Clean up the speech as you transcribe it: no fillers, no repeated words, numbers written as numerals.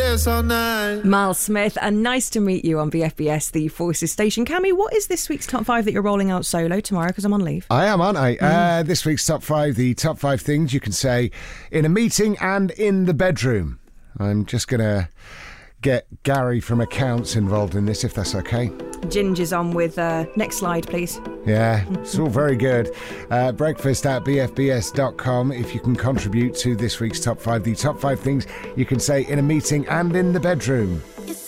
BFBS all night. Miles Smith, and nice to meet you on BFBS, the Forces Station. Cammy, what is this week's top 5 that you're rolling out solo tomorrow, because I'm on leave? I am, aren't I? This week's top 5, the top 5 things you can say in a meeting and in the bedroom. I'm just going to get Gary from accounts involved in this, if that's okay. Ginger's on with next slide, please. Yeah, it's all very good. Breakfast at bfbs.com if you can contribute to this week's top 5, the top 5 things you can say in a meeting and in the bedroom.